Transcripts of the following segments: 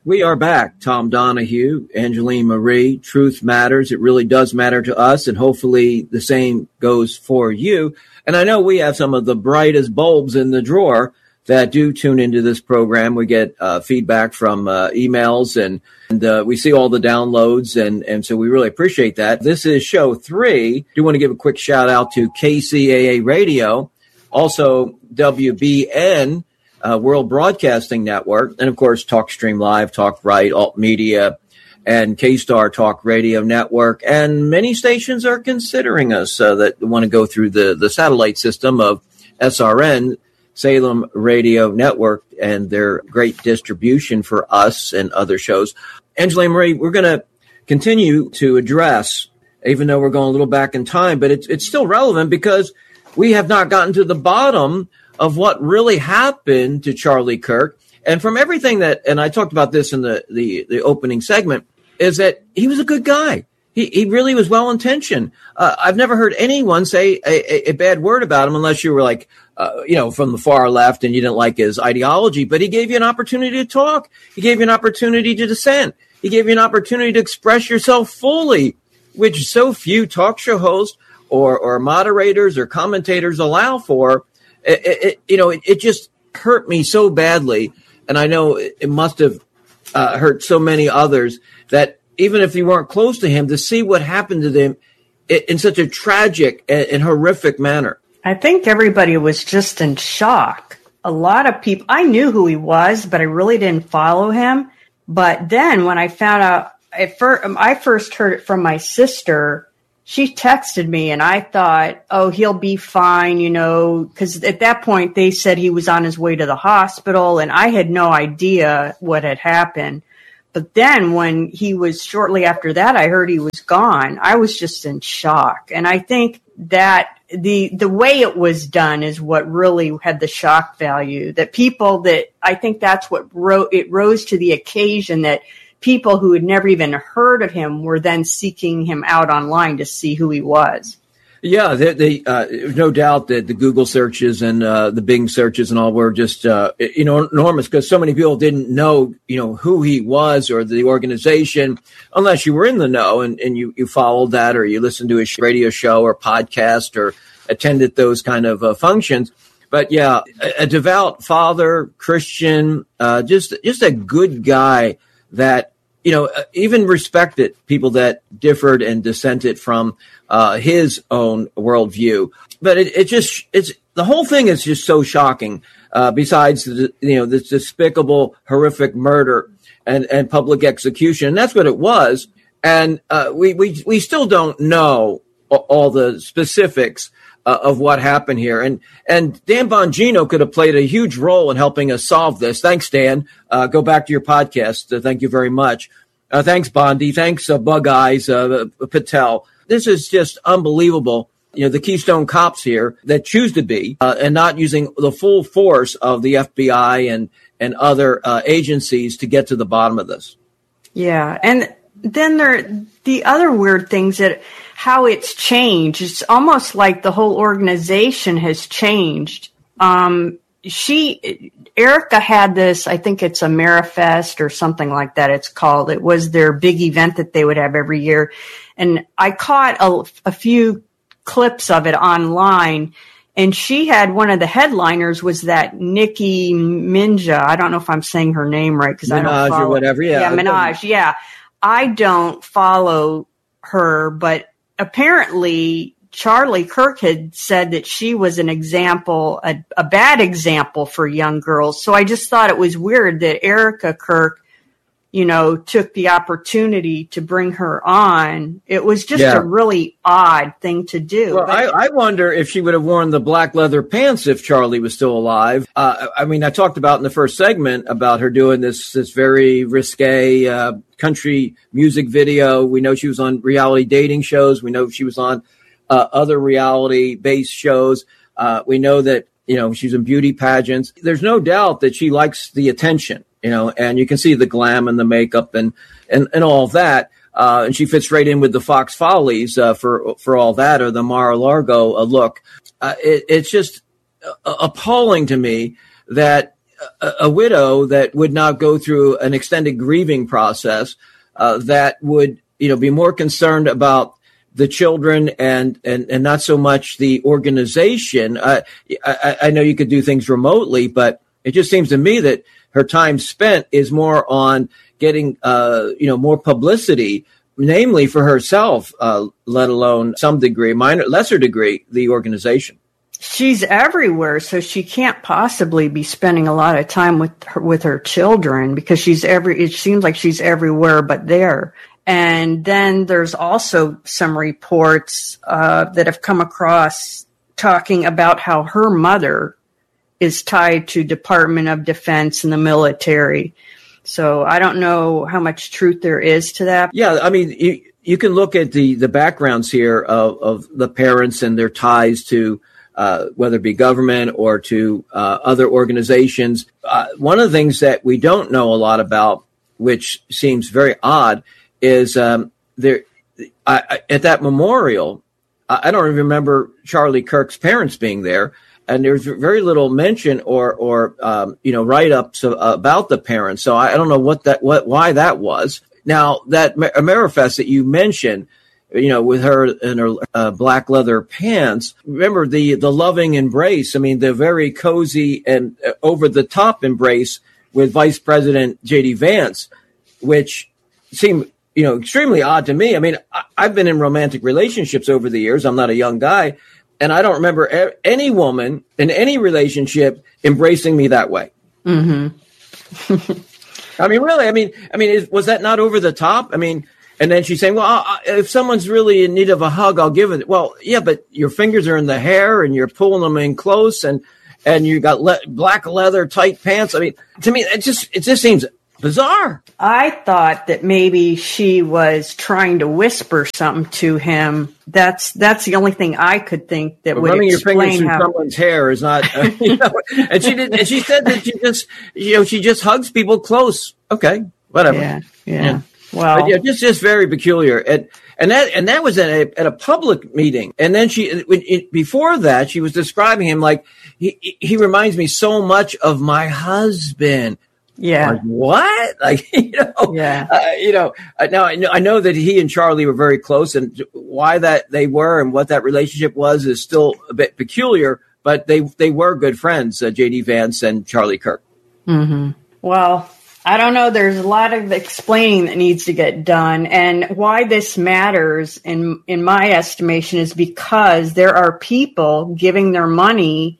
We are back. Tom Donahue, Angeline Marie, Truth Matters. It really does matter to us, and hopefully the same goes for you. And I know we have some of the brightest bulbs in the drawer that do tune into this program. We get feedback from emails, and we see all the downloads, and so we really appreciate that. This is show 3. Do want to give a quick shout out to KCAA Radio, also WBN, World Broadcasting Network, and of course TalkStream Live, Talk Right, Alt Media, and K-Star Talk Radio Network. And many stations are considering us that want to go through the satellite system of SRN, Salem Radio Network, and their great distribution for us and other shows. Angeline Marie, we're going to continue to address, even though we're going a little back in time, but it's still relevant because we have not gotten to the bottom of what really happened to Charlie Kirk. And from everything that, and I talked about this in the opening segment, is that he was a good guy. He really was well-intentioned. I've never heard anyone say a bad word about him unless you were like, from the far left and you didn't like his ideology. But he gave you an opportunity to talk. He gave you an opportunity to dissent. He gave you an opportunity to express yourself fully, which so few talk show hosts or moderators or commentators allow for. It just hurt me so badly. And I know it must have hurt so many others that even if you weren't close to him, to see what happened to them in such a tragic and horrific manner. I think everybody was just in shock. A lot of people, I knew who he was, but I really didn't follow him. But then when I found out, I first heard it from my sister. She texted me and I thought, oh, he'll be fine, because at that point they said he was on his way to the hospital and I had no idea what had happened. But then when he was shortly after that, I heard he was gone. I was just in shock. And I think that the way it was done is what really had the shock value, that I think that's what rose to the occasion, that people who had never even heard of him were then seeking him out online to see who he was. Yeah, there's no doubt that the Google searches and the Bing searches and all were just enormous because so many people didn't know who he was or the organization unless you were in the know and you followed that or you listened to his radio show or podcast or attended those kind of functions. But yeah, a devout father, Christian, just a good guy that even respected people that differed and dissented from his own worldview. But it's the whole thing is just so shocking. Besides this despicable, horrific murder and public execution, and that's what it was. And we still don't know all the specifics of what happened here. And Dan Bongino could have played a huge role in helping us solve this. Thanks, Dan. Go back to your podcast. Thank you very much. Thanks, Bondi. Thanks, Bug Eyes Patel. This is just unbelievable. The Keystone Cops here that choose to be and not using the full force of the FBI and other agencies to get to the bottom of this. Yeah. And then the other weird things that how it's changed. It's almost like the whole organization has changed. Erica had this, I think it's a Marifest or something like that it's called. It was their big event that they would have every year. And I caught a few clips of it online. And she had one of the headliners was that Nicki Minaj. I don't know if I'm saying her name right because I don't follow. Or whatever. Yeah, Minaj. Yeah. I don't follow her, but apparently Charlie Kirk had said that she was an example, a bad example for young girls. So I just thought it was weird that Erica Kirk, took the opportunity to bring her on. It was just a really odd thing to do. Well, I wonder if she would have worn the black leather pants if Charlie was still alive. I talked about in the first segment about her doing this very risque country music video. We know she was on reality dating shows. We know she was on other reality-based shows. We know that, she's in beauty pageants. There's no doubt that she likes the attention, and you can see the glam and the makeup and all of that. And she fits right in with the Fox Follies for all that, or the Mar-a-Lago look. It's just appalling to me that a widow that would not go through an extended grieving process, that would, be more concerned about the children and not so much the organization. I know you could do things remotely, but it just seems to me that her time spent is more on getting, more publicity, namely for herself, let alone some degree, lesser degree, the organization. She's everywhere, so she can't possibly be spending a lot of time with her children, because it seems like she's everywhere but there. And then there's also some reports that have come across talking about how her mother is tied to Department of Defense and the military. So I don't know how much truth there is to that. Yeah, I mean, you can look at the backgrounds here of the parents and their ties to whether it be government or to other organizations. One of the things that we don't know a lot about, which seems very odd, is there at that memorial, I don't even remember Charlie Kirk's parents being there, and there's very little mention or write-ups about the parents. So I don't know why that was. Now that Amerifest that you mentioned, with her in her black leather pants, remember the loving embrace. I mean, the very cozy and over the top embrace with Vice President J.D. Vance, which seemed extremely odd to me. I mean, I've been in romantic relationships over the years. I'm not a young guy, and I don't remember any woman in any relationship embracing me that way. Mm-hmm. I mean, really, I mean, was that not over the top? I mean, and then she's saying, well, if someone's really in need of a hug, I'll give it. Well, yeah, but your fingers are in the hair and you're pulling them in close, and you got black leather tight pants. I mean, to me, it just seems bizarre. I thought that maybe she was trying to whisper something to him. That's the only thing I could think that would running explain your fingers through someone's hair is not. And she did. And she said that she just hugs people close. Okay, whatever. Yeah. Well, but just very peculiar. And that was at a public meeting. And then before that, she was describing him like he reminds me so much of my husband. Yeah. Like, what? Like, Yeah. Now I know that he and Charlie were very close, and why that they were and what that relationship was is still a bit peculiar, but they were good friends, J.D. Vance and Charlie Kirk. Mm-hmm. Well, I don't know. There's a lot of explaining that needs to get done. And why this matters, in my estimation, is because there are people giving their money,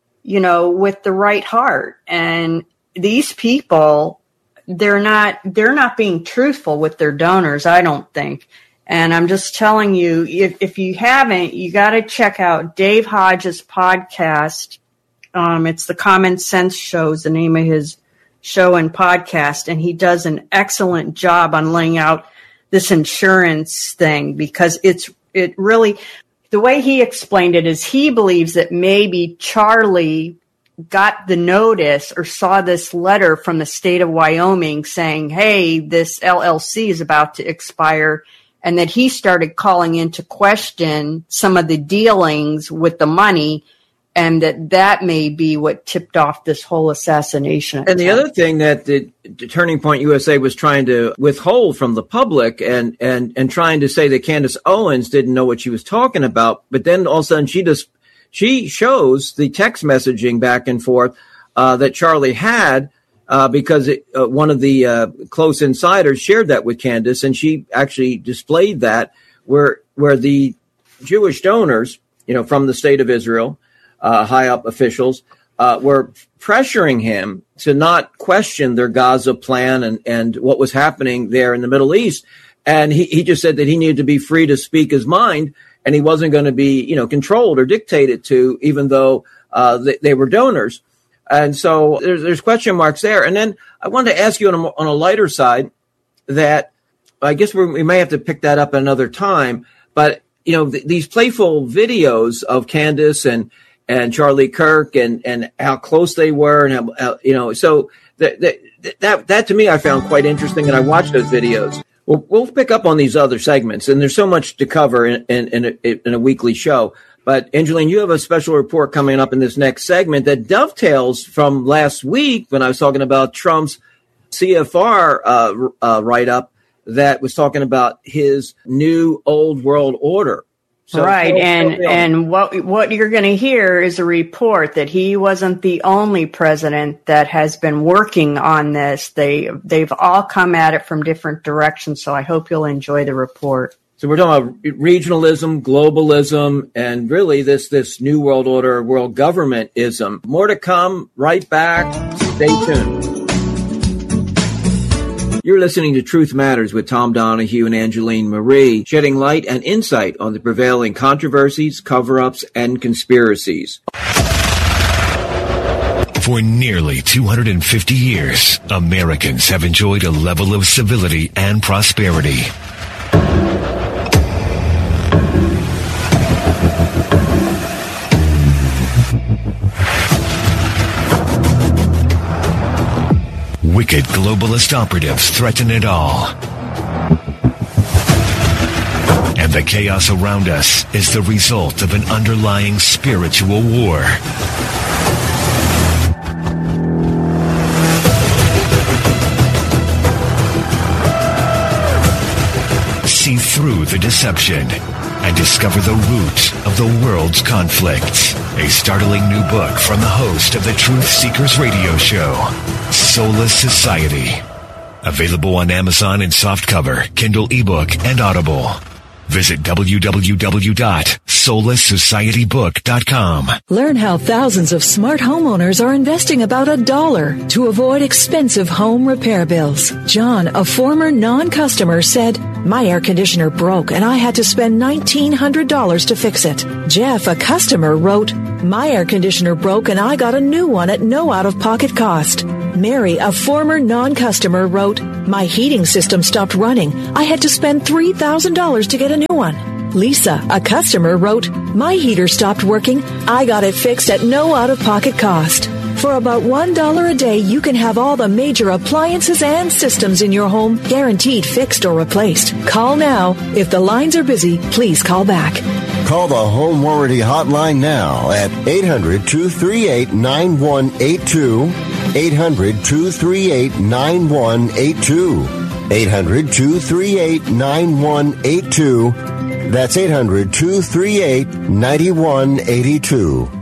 with the right heart. And these people, they're not being truthful with their donors, I don't think. And I'm just telling you, if you haven't, you got to check out Dave Hodges' podcast. It's the Common Sense Show is the name of his show and podcast. And he does an excellent job on laying out this insurance thing, because it really, the way he explained it is he believes that maybe Charlie got the notice or saw this letter from the state of Wyoming saying, hey, this LLC is about to expire, and that he started calling into question some of the dealings with the money, and that may be what tipped off this whole assassination attempt. And the other thing that the Turning Point USA was trying to withhold from the public and trying to say that Candace Owens didn't know what she was talking about, but then all of a sudden she shows the text messaging back and forth that Charlie had because one of the close insiders shared that with Candace, and she actually displayed that where the Jewish donors, from the state of Israel, high up officials, were pressuring him to not question their Gaza plan and what was happening there in the Middle East. And he just said that he needed to be free to speak his mind, and he wasn't going to be, controlled or dictated to, even though they were donors. And so there's question marks there. And then I wanted to ask you on a lighter side that I guess we may have to pick that up another time. But, these playful videos of Candace and Charlie Kirk and how close they were, and how, so that to me I found quite interesting, and I watched those videos. We'll pick up on these other segments, and there's so much to cover in a weekly show. But Angeline, you have a special report coming up in this next segment that dovetails from last week when I was talking about Trump's CFR write-up that was talking about his new old world order. So, right, and what you're going to hear is a report that he wasn't the only president that has been working on this. They've all come at it from different directions, so I hope you'll enjoy the report. So we're talking about regionalism, globalism, and really this new world order, world governmentism. More to come. Right back. Stay tuned. You're listening to Truth Matters with Tom Donahue and Angeline Marie, shedding light and insight on the prevailing controversies, cover-ups, and conspiracies. For nearly 250 years, Americans have enjoyed a level of civility and prosperity. Wicked globalist operatives threaten it all. And the chaos around us is the result of an underlying spiritual war. See through the deception and discover the root of the world's conflicts. A startling new book from the host of the Truth Seekers radio show, Soulless Society. Available on Amazon in softcover, Kindle ebook, and Audible. Visit www.soullesssociety.book.com. Learn how thousands of smart homeowners are investing about $1 to avoid expensive home repair bills. John, a former non-customer, said, "My air conditioner broke and I had to spend $1,900 to fix it." Jeff, a customer, wrote, "My air conditioner broke and I got a new one at no out-of-pocket cost." Mary, a former non-customer, wrote, "My heating system stopped running. I had to spend $3,000 to get a new one." Lisa, a customer, wrote, "My heater stopped working. I got it fixed at no out-of-pocket cost." For about $1 a day, you can have all the major appliances and systems in your home guaranteed fixed or replaced. Call now. If the lines are busy, please call back. Call the Home Warranty Hotline now at 800-238-9182, 800-238-9182, 800-238-9182. That's 800-238-9182.